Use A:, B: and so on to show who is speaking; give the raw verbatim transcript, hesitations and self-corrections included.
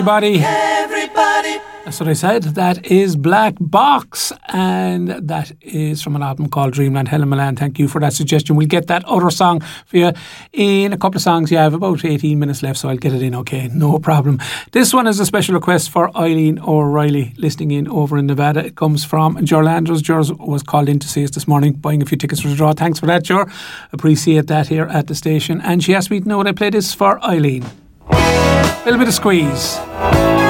A: Everybody. Everybody. That's what I said. That is Black Box, and that is from an album called Dreamland. Helen Milan, thank you for that suggestion. We'll get that other song for you in a couple of songs. You have about eighteen minutes left, so I'll get it in okay, no problem. This one is a special request for Eileen O'Reilly, listening in over in Nevada. It comes from Jorlandros. Jor was called in to see us this morning, buying a few tickets for the draw. Thanks for that, Jor. Appreciate that here at the station. And she asked me to know when I play this for Eileen. A little bit of Squeeze.